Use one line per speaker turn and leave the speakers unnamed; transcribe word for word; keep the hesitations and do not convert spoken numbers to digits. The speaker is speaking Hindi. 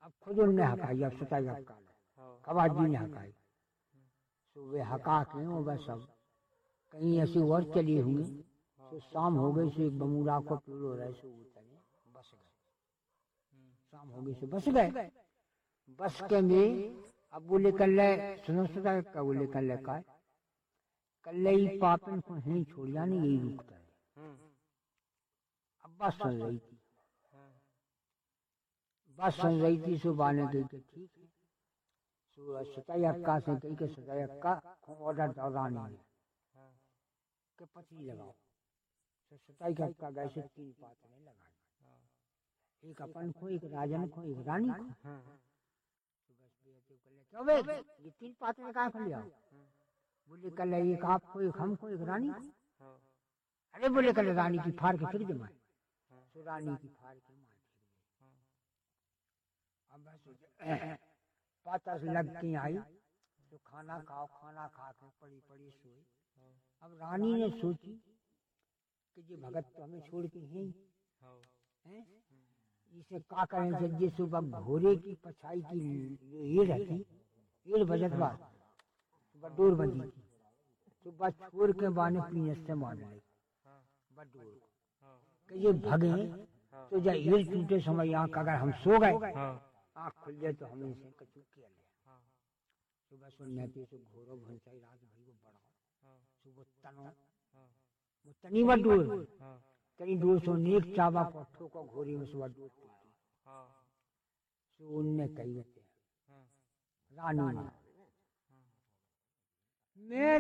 अब खुद उनने हकाई, अब सताई हक्का कबाद जी ने हकाई, तो वे हका के वो बस अब कहीं ऐसी और चली हुई, तो शाम हो गई से एक बमूला को पेड़ हो रहा है, सो उतरे बस गए, शाम हो गई से बस गए। बस के में अब बोले कल सुनो सुना का बोले कल का कल ही पापन को नहीं छोड़िया नहीं, यही रुकता है। अब बस सुन रही थी, बस सुन रही थी, सुबह ने कही कि ठीक है, सो सताई अक्का से कही कि सताई अक्का ऑर्डर दौरानी है कि पची लगाओ, तो सताई का अक्का गए से तीन पातने लगा, एक अपन को, एक राजन को, एक रानी को। क्यों बे ये तीन पातने कहाँ कर लिया? बोले कल एक आपको, एक हमको, एक रानी को। अरे बोले कल रानी की फाड़ के फिर दे मार, तो रानी की फाड़ के मार फिर गई। अब बस पाता से लग के आई, तो खाना खाओ, खाना खा के पड़ी पड़ी सोई। अब रानी ने सोची कि ये भगत तो हमें छोड़ के ही हैं, इसे का करें, जब सुबह घोड़े की पछाई की ये रहती ये बजट बात बडोर बंदी थी, तो बस छोड़ के बाने पीने से मान ली बडोर कि ये भगे, तो जब हीर टूटे समय आँख अगर हम सो गए, आँख खुल जाए तो हमें इसे कचू किया ले, सुबह सुनने पे तो घोड़ो भंसाई रात भाई वो बड़ा सुबह तनो वो तनी बडोर तनी दो सौ नेक चावा पट्टों को घोड़ी में सुबह दूध पीती, तो उनने कही रानी मैं